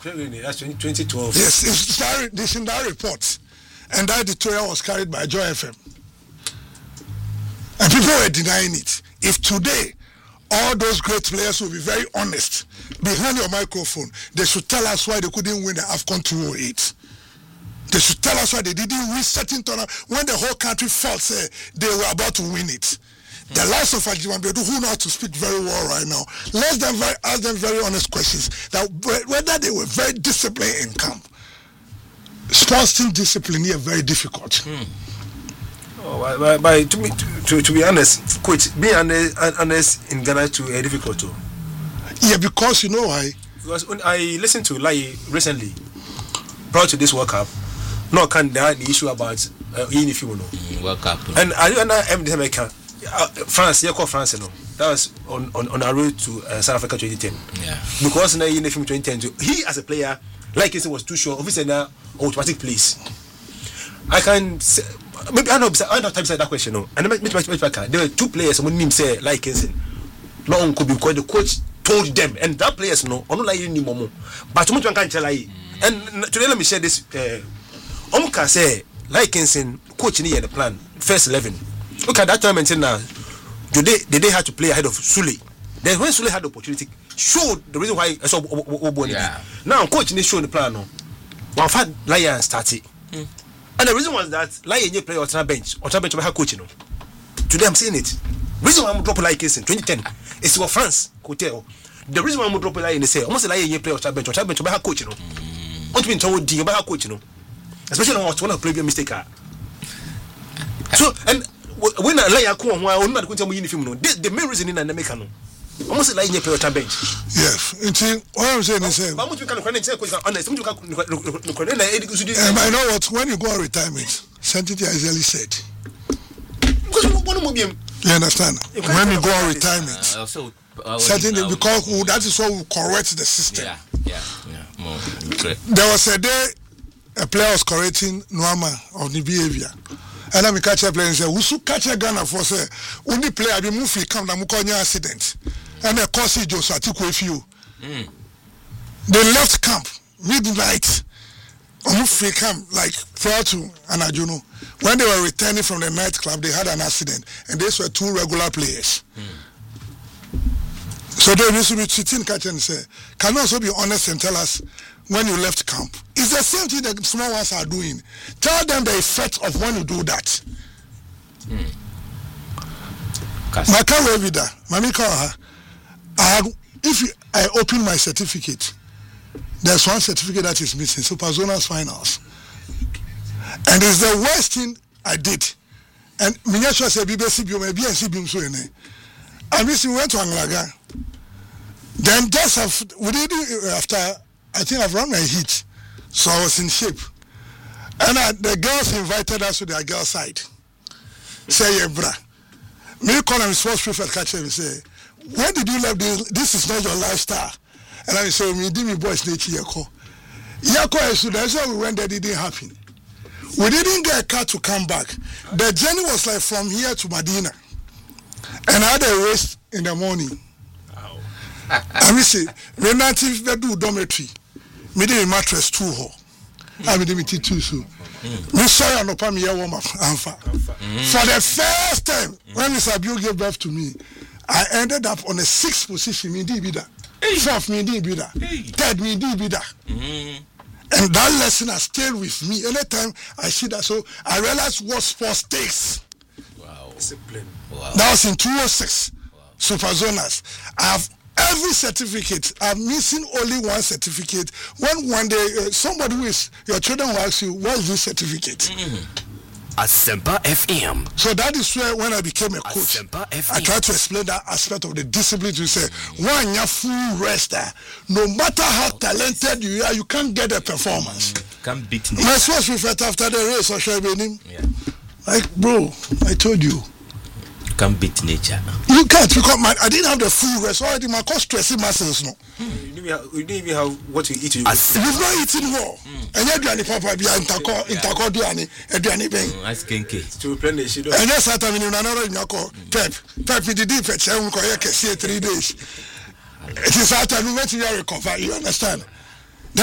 That's 2012. Yes, it's in that report. And that editorial was carried by Joy FM. And people were denying it. If today, all those great players will be very honest behind your microphone, they should tell us why they couldn't win the AFCON 208. They should tell us why they didn't win certain tournaments when the whole country felt they were about to win it. The likes of Ajimambedu, who know how to speak very well right now, ask them very honest questions that whether they were very disciplined in camp. Sports team discipline is very difficult. But to be honest, coach, being honest in Ghana too is difficult too. Yeah, because you know why? Because when I listened to Lai recently, prior to this World Cup, no can there the issue about World Cup. And I am the American France, France, no. That was on our road to South Africa 2010. Yeah. Because now in the film 2010, he as a player, like he was too sure. Obviously, now automatic place. I can say, maybe I know time to say that question. No, and there were two players. When him say like Kinson, no could be because the coach told them, and that players no, I'm not like any more. But too much one can't tell I. And today let me share this. Can say like Kinson, coach in the plan first 11. Look at that tournament now. They had to play ahead of Sule. Then when Sule had the opportunity, showed the reason why I saw Oboni. Now coach in show the plan. No, one fan Lion started, and the reason was that Lion play on bench by her coach. No, today I'm saying it. Reason why I'm dropping like this in 2010 is for France hotel. The reason why I'm dropping Lion is say almost Lion play on bench by her coach. No, what mean told you by her coach? No, especially when I want to play a mistake. So and. When I lay a cool one, I'm not going to uniform. No, the main reason in America, no, almost like a bench. Yes, what I'm saying is, but you can honest. I know what when you go on retirement, Sanctity Isaiah said. You understand? When you go on retirement, certainly because that is what will correct the system. Yeah. There was a day a player was correcting Nuama of the behavior. And I'm a catcher player and say, we should catch a Ghana for say, only player be move come na mukonya accident. And the cause is just atiku a few. They left camp midnight. Move come like prior to Anajuno. When they were returning from the nightclub, they had an accident, and these were two regular players. So they used to be sitting catcher and say, can you also be honest and tell us when you left camp? It's the same thing that small ones are doing. Tell them the effect of when you do that. If I open my certificate, there's one certificate that is missing, Super Zonas Finals. And it's the worst thing I did. And Minyashwa said, I miss we went to Anglaga. Then just after I think I've run my heat, so I was in shape. And the girls invited us to their girl side. Say, yeah, bra. Me call them sports prefect catch him and say, where did you leave this? This is not your lifestyle. And I say, me did me boys nature Yako. Yako is that's why we went there, didn't happen. We didn't get a car to come back. The journey was like from here to Medina. And I had a race in the morning. I mean, say, we not do dormitory. Me did mattress 2 ho. I mean, me 2 so. Me saw you no pa me warm up. For the first time, when Mr. Bill gave birth to me, I ended up on the 6th position. Me did be that. 4th me did be that. 3rd me did be that. And that lesson has stayed with me. Anytime I see that, so I realized what sports takes. Wow. Discipline. Wow. That was in 2006. Wow. Super Zonas. I have every certificate. I'm missing only one certificate. When one day somebody who is your children will ask you, what is this certificate? Asempa FM. So that is where when I became a coach, I tried to explain that aspect of the discipline to say, when you're full rester, no matter how talented you are, you can't get a performance. Can't beat me. My sports prefect after the race, or shall I be like, bro, I told you. Can't beat nature. You can't because I didn't have the full rest. Already my cost stressing muscles no. You didn't even have what to eat. You've not eaten well. And you're doing papa be interco duani, eduani bang. Ice kinky. To replenish it. And yes, I mean another in your call. Pep me the deep at 7 3 days. It is after we went to your recover, you understand?